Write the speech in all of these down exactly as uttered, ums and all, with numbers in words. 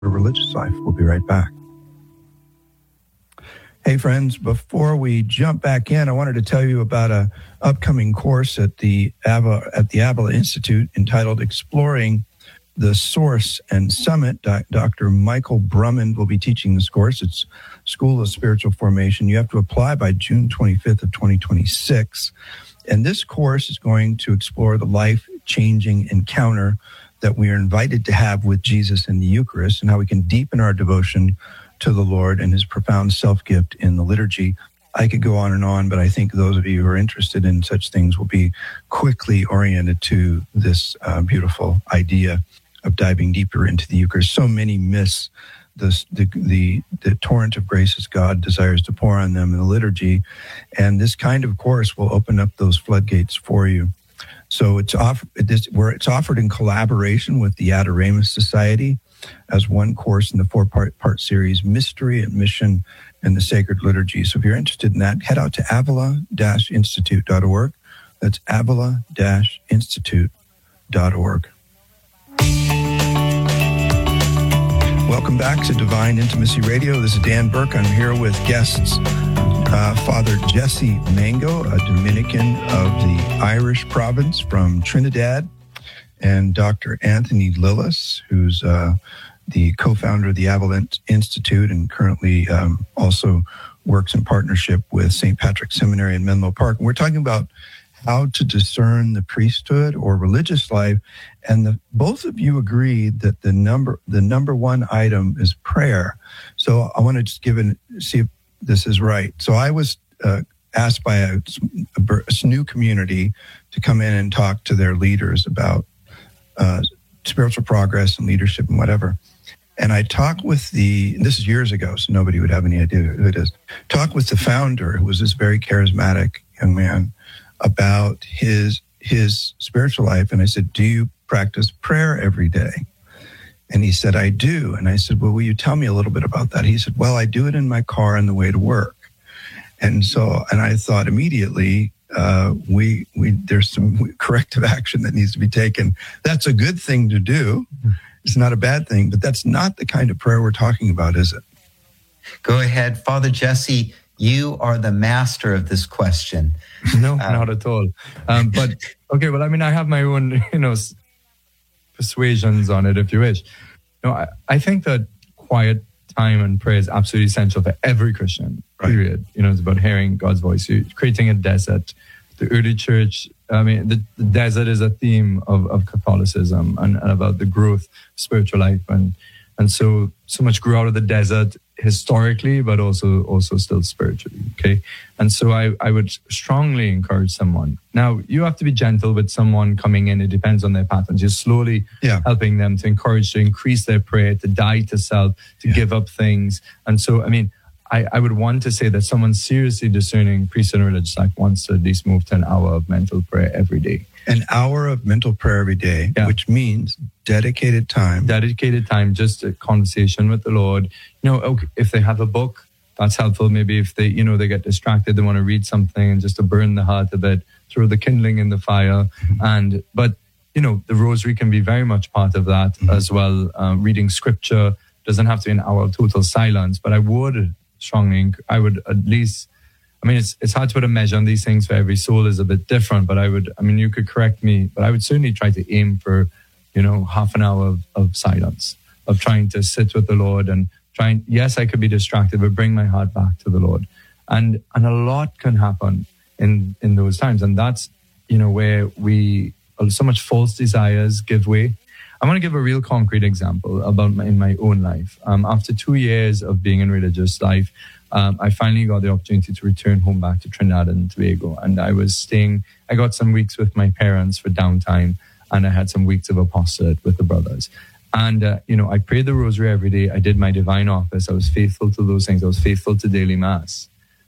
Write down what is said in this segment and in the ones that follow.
Religious life. We'll be right back. Hey friends, before we jump back in, I wanted to tell you about a upcoming course at the Ava, at the Avila Institute entitled Exploring the Source and Summit. Doctor Michael Brummond will be teaching this course. It's School of Spiritual Formation. You have to apply by June twenty-fifth of twenty twenty-six. And this course is going to explore the life-changing encounter that we are invited to have with Jesus in the Eucharist, and how we can deepen our devotion to the Lord and his profound self-gift in the liturgy. I could go on and on, but I think those of you who are interested in such things will be quickly oriented to this uh, beautiful idea of diving deeper into the Eucharist. So many miss this, the, the, the torrent of graces God desires to pour on them in the liturgy, and this kind of course will open up those floodgates for you. So it's off, this, where it's offered in collaboration with the Adoramus Society as one course in the four-part part series, Mystery and Mission and the Sacred Liturgy. So if you're interested in that, head out to avila dash institute dot org. That's avila dash institute dot org. Welcome back to Divine Intimacy Radio. This is Dan Burke. I'm here with guests Uh, Father Jesse Mango, a Dominican of the Irish province from Trinidad, and Doctor Anthony Lillis, who's uh, the co-founder of the Avila Institute and currently um, also works in partnership with Saint Patrick's Seminary in Menlo Park. And we're talking about how to discern the priesthood or religious life, and the, both of you agreed that the number the number one item is prayer. So I want to just give it, see if this is right. So I was uh, asked by a, a, a new community to come in and talk to their leaders about uh, spiritual progress and leadership and whatever. And I talked with the, this is years ago, so nobody would have any idea who it is, talked with the founder, who was this very charismatic young man, about his his spiritual life. And I said, do you practice prayer every day? And he said, I do. And I said, well, will you tell me a little bit about that? He said, well, I do it in my car on the way to work. And so, and I thought immediately, uh, we, we, there's some corrective action that needs to be taken. That's a good thing to do. It's not a bad thing, but that's not the kind of prayer we're talking about, is it? Go ahead. Father Jesse, you are the master of this question. No, um, not at all. Um, but, okay, well, I mean, I have my own, you know, persuasions on it, if you wish. You know, I, I think that quiet time and prayer is absolutely essential for every Christian, period. Right. You know, it's about hearing God's voice. You're creating a desert. The early church, I mean, the, the desert is a theme of, of Catholicism and, and about the growth of spiritual life. And and so, so much grew out of the desert historically, but also also still spiritually, okay? And so I, I would strongly encourage someone. Now, you have to be gentle with someone coming in. It depends on their patterns. You're slowly yeah. helping them to encourage, to increase their prayer, to die to self, to yeah. give up things. And so, I mean, I, I would want to say that someone seriously discerning priesthood and religious life wants to at least move to an hour of mental prayer every day. An hour of mental prayer every day, yeah. which means dedicated time. Dedicated time, just a conversation with the Lord. You know, okay, if they have a book, that's helpful. Maybe if they, you know, they get distracted, they want to read something and just to burn the heart a bit, throw the kindling in the fire. Mm-hmm. And, but, you know, the rosary can be very much part of that mm-hmm. as well. Uh, reading scripture doesn't have to be an hour of total silence, but I would strongly, I would at least, I mean, it's it's hard to put a measure on these things, for every soul is a bit different, but I would, I mean, you could correct me, but I would certainly try to aim for, you know, half an hour of, of silence, of trying to sit with the Lord and trying, yes, I could be distracted, but bring my heart back to the Lord. And and a lot can happen in, in those times. And that's, you know, where we, so much false desires give way. I want to give a real concrete example about my, in my own life. Um, after two years of being in religious life, Um, I finally got the opportunity to return home back to Trinidad and Tobago. And I was staying, I got some weeks with my parents for downtime, and I had some weeks of apostolate with the brothers. And, uh, you know, I prayed the rosary every day. I did my divine office. I was faithful to those things. I was faithful to daily mass.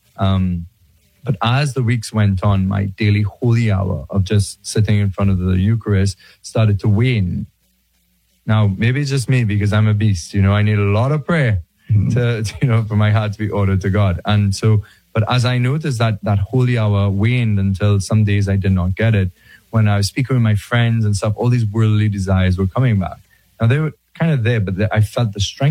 Um, but as the weeks went on, my daily holy hour of just sitting in front of the Eucharist started to wane. Now, maybe it's just me because I'm a beast. You know, I need a lot of prayer. To, to, you know, for my heart to be ordered to God. And so, but as I noticed that that holy hour waned until some days I did not get it, when I was speaking with my friends and stuff, all these worldly desires were coming back. Now, they were, kind of there, but I felt the strength